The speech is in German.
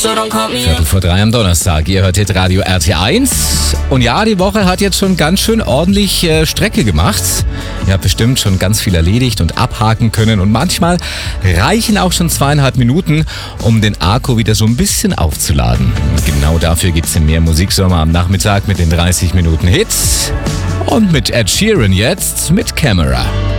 Viertel vor 3 am Donnerstag. Ihr hört Hitradio RT1. Und ja, die Woche hat jetzt schon ganz schön ordentlich Strecke gemacht. Ihr habt bestimmt schon ganz viel erledigt und abhaken können. Und manchmal reichen auch schon 2,5 Minuten, um den Akku wieder so ein bisschen aufzuladen. Und genau dafür gibt's den Mehr Musiksommer am Nachmittag mit den 30 Minuten Hits. Und mit Ed Sheeran jetzt mit Camera.